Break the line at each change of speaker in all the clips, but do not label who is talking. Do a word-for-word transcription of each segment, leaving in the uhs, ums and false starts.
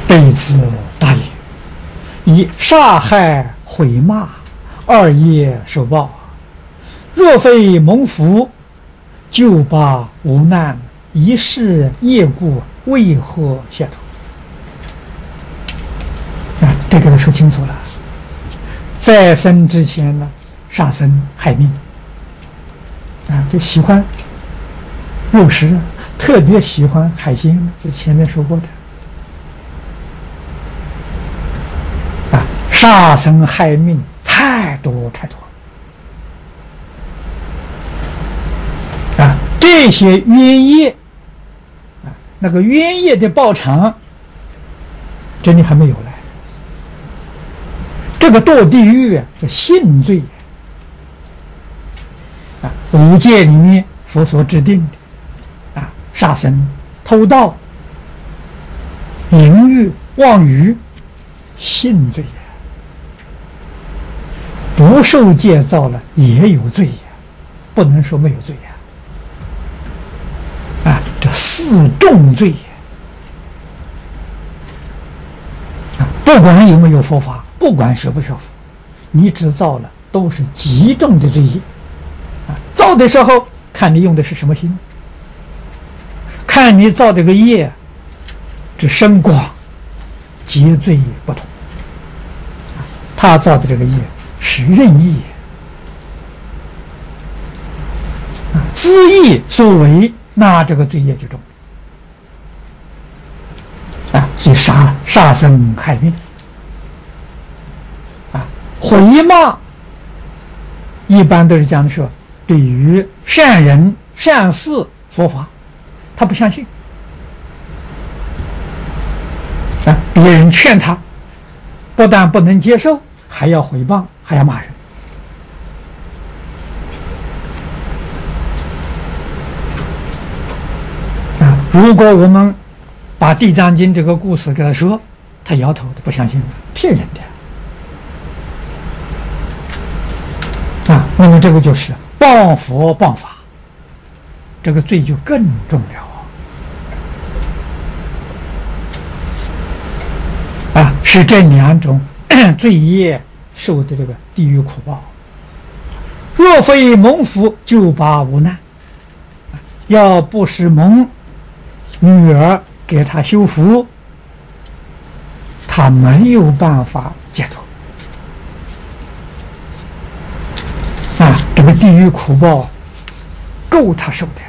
悲之大也，以杀害毁骂，二业受报。若非蒙福，就把无难，一世业故，为何下头？啊，这个都说清楚了。在生之前呢，杀生害命，啊，就喜欢肉食，特别喜欢海鲜，是前面说过的。啊，杀生害命太多太多啊！这些冤业啊，那个冤业的报偿，这里还没有来。这个堕地狱啊，是性罪啊，五戒里面佛所制定的啊，杀生、偷盗、淫欲、妄语，性罪呀。不受戒造了也有罪呀，不能说没有罪呀。啊，这四重罪呀！啊，不管有没有佛法，不管学不学佛，你只造了都是极重的罪业。啊，造的时候看你用的是什么心，看你造这个业之深广，皆罪不同。啊，他造的这个业是任意啊，恣意所为，那这个罪业就重啊，即杀杀生害命啊，毁骂一般都是讲的说，对于善人善事佛法，他不相信啊，别人劝他，不但不能接受，还要诽谤，还要骂人。啊，如果我们把《地藏经》这个故事给他说，他摇头，他不相信，骗人的。啊，那么这个就是谤佛谤法，这个罪就更重了。啊，是这两种罪业受的这个地狱苦报。若非蒙福，就把无难。要不是蒙女儿给他修福，他没有办法解脱。啊，这个地狱苦报够他受的呀。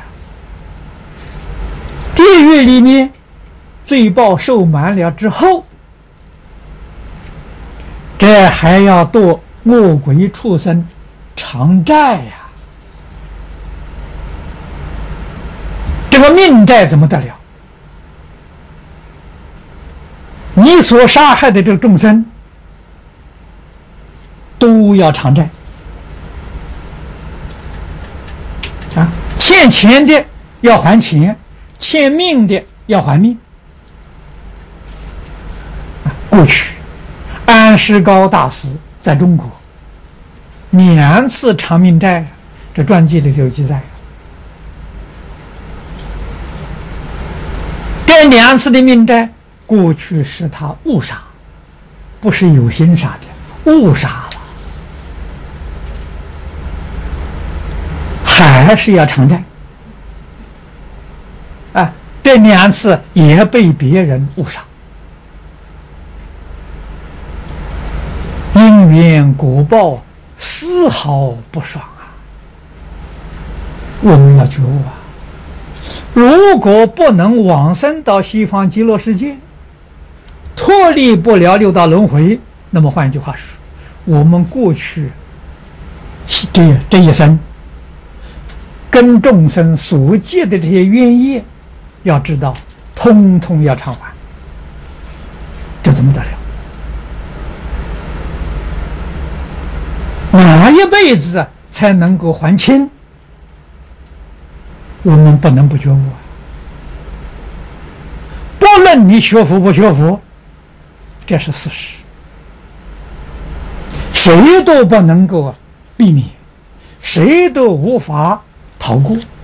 地狱里面罪报受满了之后，这还要堕恶鬼畜生偿债呀！这个命债怎么得了？你所杀害的这个众生都要偿债啊！欠钱的要还钱，欠命的要还命啊！过去安世高大师在中国两次偿命债，这传记里就有记载。这两次的命债，过去是他误杀，不是有心杀的，误杀了，还是要偿债。啊，这两次也被别人误杀。因缘果报丝毫不爽啊！我们要觉悟啊！如果不能往生到西方极乐世界，脱离不了六道轮回，那么换句话说，我们过去这这一生跟众生所结的这些冤业，要知道，通通要偿还，这怎么得了？哪一辈子才能够还清？我们不能不觉悟啊！不论你学佛不学佛，这是事实，谁都不能够避免，谁都无法逃过。